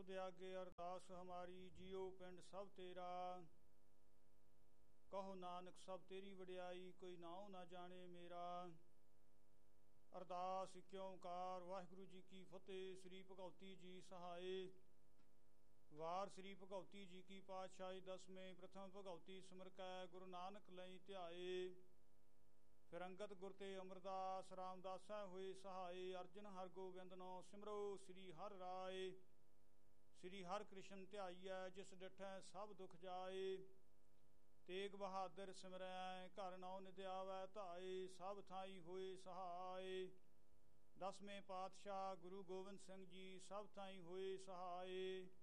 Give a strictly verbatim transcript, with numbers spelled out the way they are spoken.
शब्द आगे अरदास हमारी जियो पिंड सब तेरा। कहो नानक सब तेरी वडियाई कोई नाओ ना जाने मेरा। अरदास इक ओंकार वाहिगुरु जी की फतेह। श्री भगवती जी सहाय। वार श्री भगवती जी की पातशाही दसवें प्रथम भगवती सिमर कै गुरु नानक लई ध्याए। फिर अंगत गुर ते अमरदास रामदासा होए सहाय। अर्जन हर गोबिंद नो सिमरो श्री हर राय। श्री हर कृष्ण ध्याईऐ जिस डिठै सब दुख जाए। तेग बहादुर सिमरै घर नौ निध्यावै धाए। सब थाई होए सहाय। दसवें पातशाह गुरु गोबिंद सिंह जी सब थाई होए सहाय।